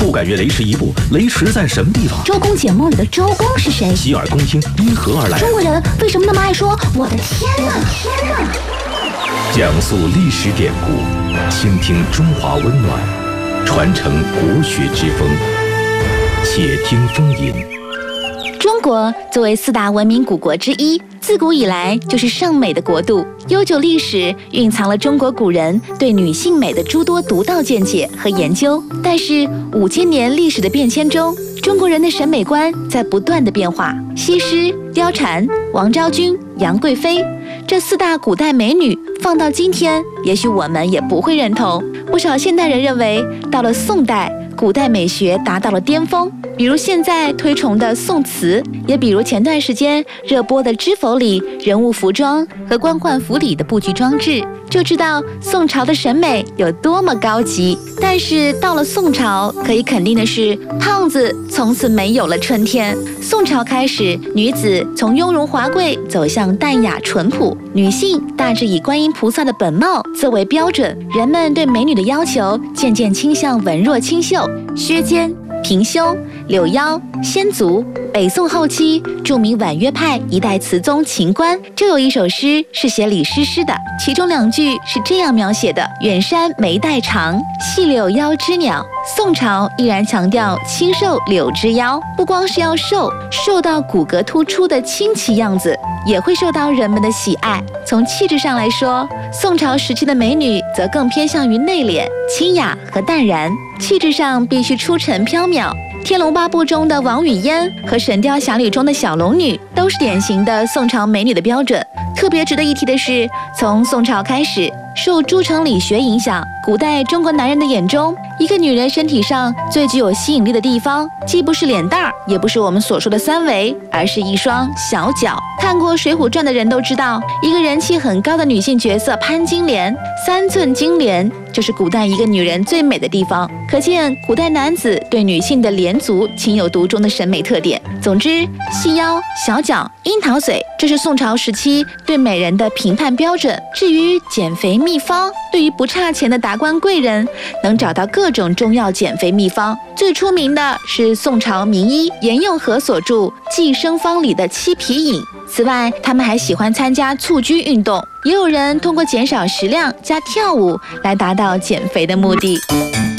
就感觉雷池一步，雷池在什么地方？ 周公解梦里的周公是谁？ 洗耳恭听，因何而来？ 中国人为什么那么爱说我的天哪？ 讲述历史典故，倾听中华温暖，传承国学之风。且听风吟。 中国作为4大文明古国之一，自古以来就是尚美的国度。悠久历史蕴藏了中国古人对女性美的诸多独到见解和研究。但是5000年历史的变迁中，中国人的审美观在不断的变化。西施、貂蝉、王昭君、杨贵妃这4大古代美女放到今天，也许我们也不会认同。不少现代人认为，到了宋代，古代美学达到了巅峰，比如现在推崇的宋词，也比如前段时间热播的《知否》里人物服装和官宦府里的布局装置，就知道宋朝的审美有多么高级。但是到了宋朝，可以肯定的是，胖子从此没有了春天。宋朝开始，女子从雍容华贵走向淡雅淳朴，女性大致以观音菩萨的本貌作为标准，人们对美女的要求渐渐倾向文弱清秀、削肩、平胸、柳腰、仙足。北宋后期，著名婉约派一代词宗秦观就有一首诗是写李师师的，其中2句是这样描写的：远山眉黛长，细柳腰织鸟。宋朝依然强调清瘦柳枝腰，不光是要瘦到骨骼突出的清奇样子，也会受到人们的喜爱。从气质上来说，宋朝时期的美女则更偏向于内敛、清雅和淡然，气质上必须出尘飘渺。《天龙八部》中的王语嫣和《神雕侠侣》中的小龙女都是典型的宋朝美女的标准。特别值得一提的是，从宋朝开始，受朱城理学影响，古代中国男人的眼中，一个女人身体上最具有吸引力的地方，既不是脸蛋儿，也不是我们所说的3围，而是一双小脚。看过《水浒传》的人都知道，一个人气很高的女性角色潘金莲，3寸金莲就是古代一个女人最美的地方。可见古代男子对女性的莲足情有独钟的审美特点。总之，细腰、小脚、樱桃嘴，这是宋朝时期对美人的评判标准。至于减肥秘方，对于不差钱的达官贵人，能找到各种中药减肥秘方。最出名的是宋朝名医严用和所著《寄生方》里的七皮饮。此外，他们还喜欢参加蹴鞠运动，也有人通过减少食量加跳舞来达到减肥的目的。